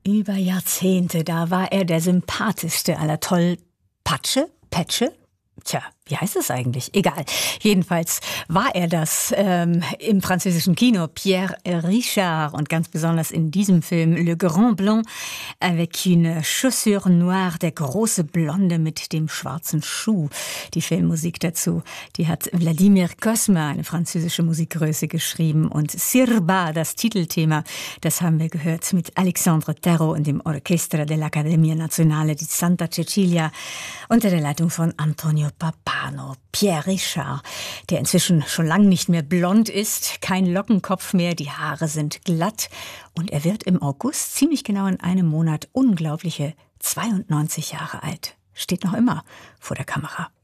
Über Jahrzehnte, da war er der sympathischste aller Tollpatsche, Petsche. Tja, wie heißt es eigentlich? Egal. Jedenfalls war er das im französischen Kino, Pierre Richard, und ganz besonders in diesem Film Le Grand Blond avec une chaussure noire, der große Blonde mit dem schwarzen Schuh. Die Filmmusik dazu, die hat Vladimir Cosma, eine französische Musikgröße, geschrieben, und Sirba, das Titelthema, das haben wir gehört mit Alexandre Terro und dem Orchestra dell'Accademia Nazionale di Santa Cecilia unter der Leitung von Antonio Papano. Pierre Richard, der inzwischen schon lange nicht mehr blond ist, kein Lockenkopf mehr, die Haare sind glatt, und er wird im August, ziemlich genau in einem Monat, unglaubliche 92 Jahre alt. Steht noch immer vor der Kamera.